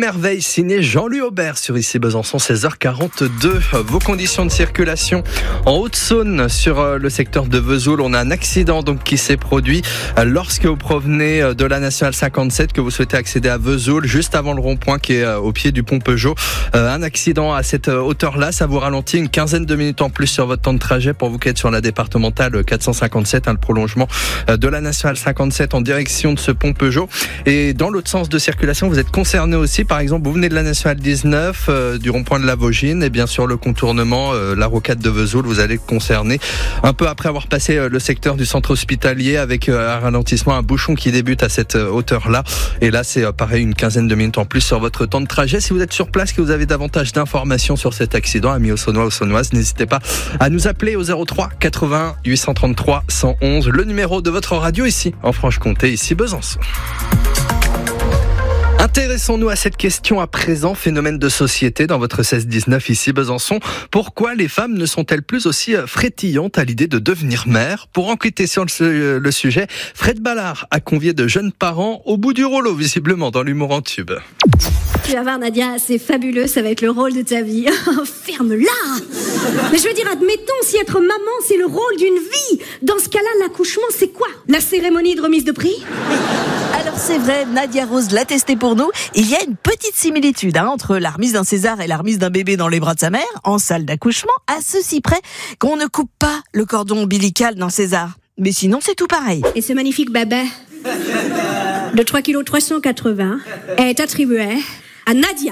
merveille signé Jean-Louis Aubert sur ici Besançon, 16h42. Vos conditions de circulation en Haute-Saône sur le secteur de Vesoul. On a un accident donc qui s'est produit lorsque vous provenez de la nationale 57, que vous souhaitez accéder à Vesoul, juste avant le rond-point qui est au pied du pont Peugeot. Un accident à cette hauteur-là, ça vous ralentit une quinzaine de minutes en plus sur votre temps de trajet pour vous qui êtes sur la départementale 457, le prolongement de la nationale 57 en direction de ce pont Peugeot. Et dans l'autre sens de circulation, vous êtes concerné aussi. Par exemple, vous venez de la nationale 19, du rond-point de la Vaugine, et bien sûr le contournement, la rocade de Vesoul, vous allez être concerné un peu après avoir passé le secteur du centre hospitalier avec un ralentissement, un bouchon qui débute à cette hauteur-là. Et là, c'est pareil, une quinzaine de minutes en plus sur votre temps de trajet. Si vous êtes sur place, que vous avez davantage d'informations sur cet accident, amis Haut-Saônois, Haut-Saônoises, n'hésitez pas à nous appeler au 03 80 833 111, le numéro de votre radio ici en Franche-Comté, ici Besançon. Intéressons-nous à cette question à présent, phénomène de société dans votre 16-19 ici Besançon. Pourquoi les femmes ne sont-elles plus aussi frétillantes à l'idée de devenir mères? Pour enquêter sur le sujet, Fred Ballard a convié de jeunes parents au bout du rouleau, visiblement dans l'humour en tube. Tu vas voir Nadia, c'est fabuleux, ça va être le rôle de ta vie. Ferme-la! Mais je veux dire, admettons, si être maman c'est le rôle d'une vie, dans ce cas-là, l'accouchement c'est quoi? La cérémonie de remise de prix? Alors c'est vrai, Nadia Rose l'a testé pour nous. Il y a une petite similitude entre la remise d'un César et la remise d'un bébé dans les bras de sa mère, en salle d'accouchement, à ceci près qu'on ne coupe pas le cordon ombilical d'un César. Mais sinon, c'est tout pareil. Et ce magnifique bébé de 3,380 kg est attribué à Nadia.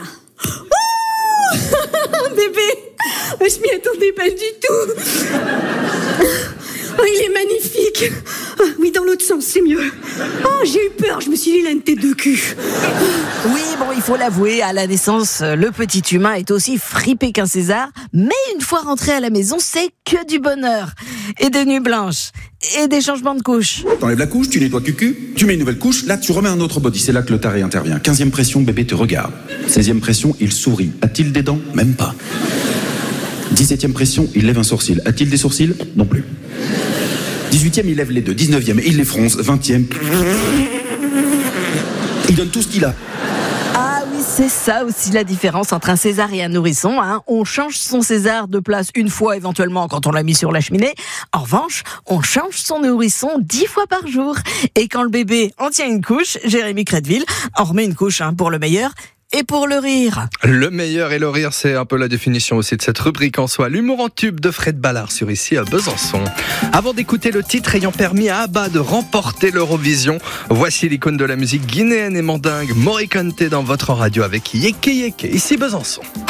Oh bébé, je m'y attendais pas du tout. Oh, il est magnifique. Oh, oui, dans l'autre sens, c'est mieux. Oh, j'ai eu peur, je me suis dit, il a une tête de cul. Oui, bon, il faut l'avouer, à la naissance, le petit humain est aussi fripé qu'un César, mais une fois rentré à la maison, c'est que du bonheur. Et des nuits blanches. Et des changements de couches. T'enlèves la couche, tu nettoies cucu, tu mets une nouvelle couche, là tu remets un autre body, c'est là que le taré intervient. 15e pression, bébé te regarde. 16e pression, il sourit. A-t-il des dents? Même pas. 17e pression, il lève un sourcil. A-t-il des sourcils? Non plus. 18e, il lève les deux. 19e, il les fronce. 20e, il donne tout ce qu'il a. Ah oui, c'est ça aussi la différence entre un César et un nourrisson. On change son César de place une fois éventuellement quand on l'a mis sur la cheminée. En revanche, on change son nourrisson 10 fois par jour. Et quand le bébé en tient une couche, Jérémy Crédville en remet une couche pour le meilleur. Et pour le rire. Le meilleur et le rire, c'est un peu la définition aussi de cette rubrique en soi. L'humour en tube de Fred Ballard sur ici à Besançon. Avant d'écouter le titre ayant permis à ABBA de remporter l'Eurovision, voici l'icône de la musique guinéenne et mandingue Moriconte dans votre radio avec Yeke Yeke, ici Besançon.